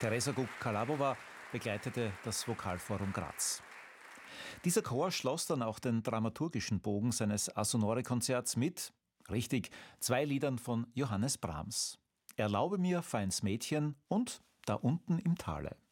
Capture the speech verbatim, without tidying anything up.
Teresa Gug-Kalabova begleitete das Vokalforum Graz. Dieser Chor schloss dann auch den dramaturgischen Bogen seines Asonore-Konzerts mit, richtig, zwei Liedern von Johannes Brahms. Erlaube mir, feins Mädchen und Da unten im Tale.